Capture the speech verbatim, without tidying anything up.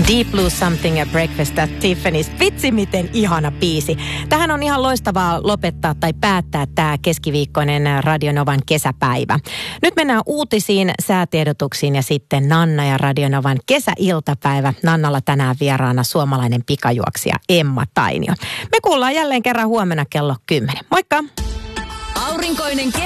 Deep Blue Something a Breakfast at Tiffany's. Vitsi, miten ihana biisi. Tähän on ihan loistavaa lopettaa tai päättää tämä keskiviikkoinen Radio Novan kesäpäivä. Nyt mennään uutisiin, säätiedotuksiin ja sitten Nanna ja Radio Novan kesäiltapäivä. Nannalla tänään vieraana suomalainen pikajuoksija Emma Tainio. Me kuullaan jälleen kerran huomenna kello kymmenen. Moikka! Aurinkoinen